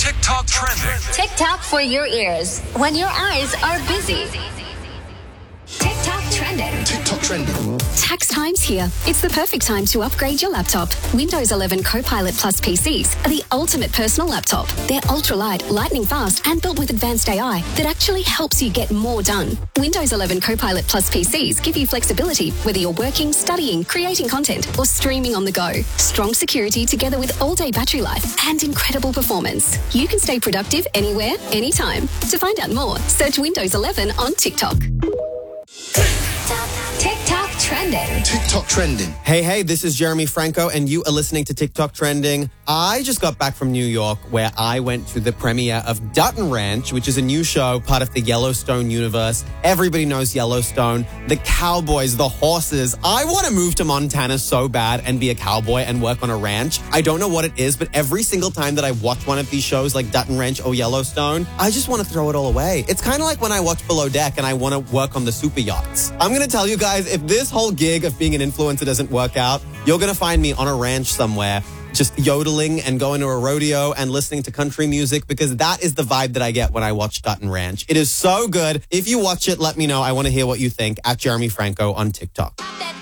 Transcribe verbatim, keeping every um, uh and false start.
TikTok trending. TikTok for your ears when your eyes are busy. TikTok trending. TikTok trending. Tax time's here. It's the perfect time to upgrade your laptop. Windows eleven Copilot Plus P Cs are the ultimate personal laptop. They're ultra-light, lightning fast, and built with advanced A I that actually helps you get more done. Windows eleven Copilot Plus P Cs give you flexibility whether you're working, studying, creating content, or streaming on the go. Strong security together with all-day battery life and incredible performance. You can stay productive anywhere, anytime. To find out more, search Windows eleven on TikTok. TikTok trending. TikTok trending. Hey, hey, this is Jeremy Franco, and you are listening to TikTok Trending. I just got back from New York, where I went to the premiere of Dutton Ranch, which is a new show, part of the Yellowstone universe. Everybody knows Yellowstone. The cowboys, the horses. I want to move to Montana so bad and be a cowboy and work on a ranch. I don't know what it is, but every single time that I watch one of these shows like Dutton Ranch or Yellowstone, I just want to throw it all away. It's kind of like when I watch Below Deck and I want to work on the super yachts. I'm going to tell you guys, if this whole gig of being an influencer doesn't work out, you're going to find me on a ranch somewhere, just yodeling and going to a rodeo and listening to country music, because that is the vibe that I get when I watch Dutton Ranch. It is so good. If you watch it, let me know. I want to hear what you think at Jeremy Franco on TikTok.